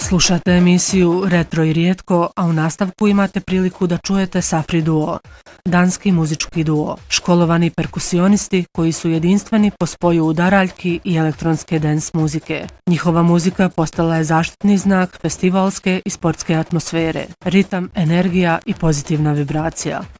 Slušate emisiju Retro i rijetko, a u nastavku imate priliku da čujete Safri duo, danski muzički duo, školovani perkusionisti koji su jedinstveni po spoju udaraljki i elektronske dance muzike. Njihova muzika postala je zaštitni znak festivalske i sportske atmosfere, ritam, energija i pozitivna vibracija.